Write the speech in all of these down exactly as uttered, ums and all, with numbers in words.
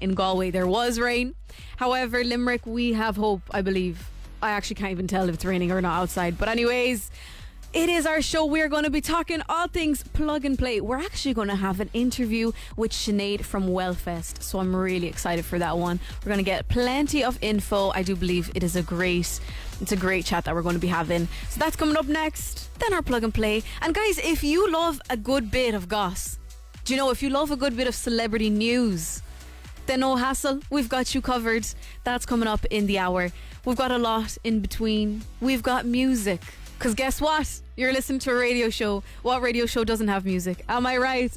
in Galway there was rain. However, Limerick, we have hope, I believe. I actually can't even tell if it's raining or not outside. But anyways, it is our show. We're going to be talking all things plug and play. We're actually going to have an interview with Sinead from Wellfest, so I'm really excited for that one. We're going to get plenty of info. I do believe it is a great, it's a great chat that we're going to be having. So that's coming up next. Then our plug and play. And guys, if you love a good bit of goss, do you know, if you love a good bit of celebrity news, then no hassle, we've got you covered. That's coming up in the hour. We've got a lot in between. We've got music. Because guess what? You're listening to a radio show. What radio show doesn't have music? Am I right?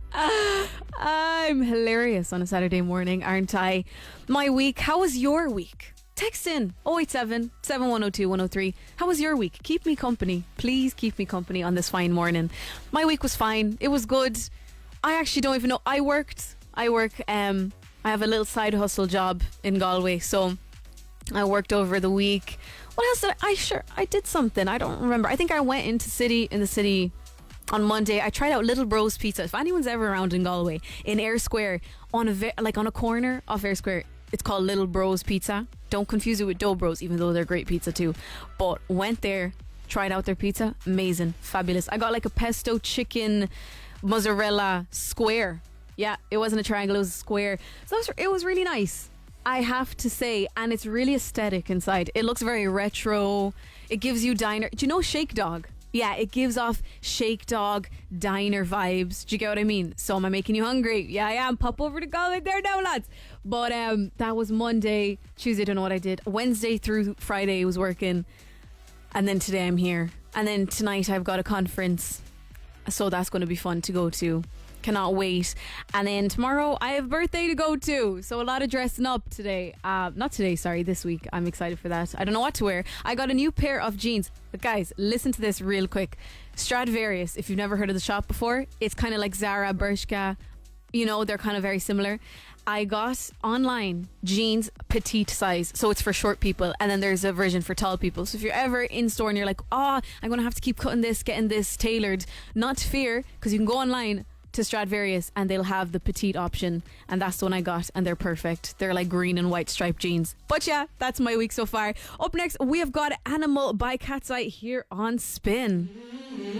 I'm hilarious on a Saturday morning, aren't I? My week. How was your week? Text in oh eight seven, seven one oh two, one oh three. How was your week? Keep me company. Please keep me company on this fine morning. My week was fine. It was good. I actually don't even know. I worked. I work. Um, I have a little side hustle job in Galway. So I worked over the week. What else did I, I sure I did something. I don't remember. I think I went into city in the city on Monday. I tried out Little Bros Pizza. If anyone's ever around in Galway, in Ayr Square, on a ve- like on a corner of Ayr Square, it's called Little Bros Pizza. Don't confuse it with Dough Bros, even though they're great pizza too. But went there, tried out their pizza. Amazing, fabulous. I got like a pesto chicken mozzarella square. Yeah, it wasn't a triangle, it was a square. So it was, it was really nice, I have to say, and it's really aesthetic inside. It looks very retro. It gives you diner. Do you know Shake Dog? Yeah, it gives off Shake Dog diner vibes. Do you get what I mean? So am I making you hungry? Yeah, I am. Pop over to Galway there now, lads. But um, that was Monday. Tuesday, don't know what I did. Wednesday through Friday was working, and then today I'm here. And then tonight I've got a conference, so that's going to be fun to go to. Cannot wait. And then tomorrow I have a birthday to go to, so a lot of dressing up today. Uh, not today, sorry, this week. I'm excited for that. I don't know what to wear. I got a new pair of jeans. But guys, listen to this real quick. Stradivarius, if you've never heard of the shop before, it's kind of like Zara, Bershka. You know, they're kind of very similar. I got online jeans petite size, so it's for short people, and then there's a version for tall people. So if you're ever in store and you're like, oh, I'm going to have to keep cutting this, getting this tailored, not to fear, because you can go online to Stradivarius and they'll have the petite option, and that's the one I got, and they're perfect. They're like green and white striped jeans. But yeah, that's my week so far. Up next, we have got Animal by Cat's Eye here on Spin.